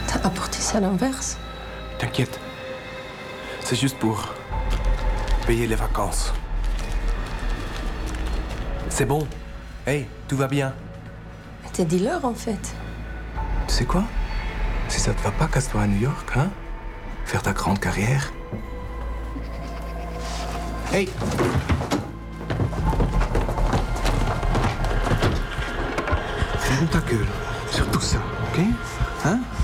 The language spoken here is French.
T'as apporté ça à l'inverse. T'inquiète. C'est juste pour payer les vacances. C'est bon. Hey, tout va bien. T'es dealer, en fait. Tu sais quoi? Si ça te va pas, casse-toi à New York, hein? Faire ta grande carrière. Hey! Ferme ta gueule sur tout ça, ok? Hein?